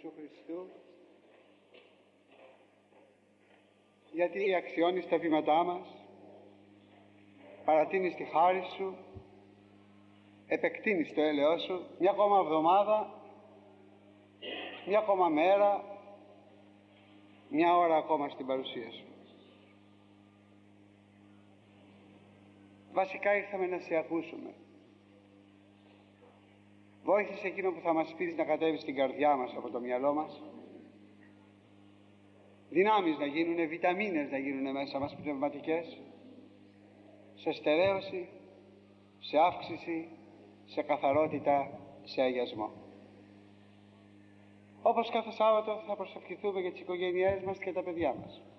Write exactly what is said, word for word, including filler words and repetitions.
Ιησού Χριστού, γιατί αξιώνεις τα βήματά μας, παρατείνεις τη χάρη Σου, επεκτείνεις το έλεος Σου μια ακόμα εβδομάδα, μια ακόμα μέρα, μια ώρα ακόμα στην παρουσία Σου. Βασικά ήρθαμε να Σε ακούσουμε. Βόηθησε εκείνο που θα μας πεις να κατέβει στην καρδιά μας από το μυαλό μας. Δυνάμεις να γίνουνε, βιταμίνες να γίνουνε μέσα μας, πνευματικές, σε στερέωση, σε αύξηση, σε καθαρότητα, σε αγιασμό. Όπως κάθε Σάββατο θα προσευχηθούμε για τις οικογένειές μας και τα παιδιά μας.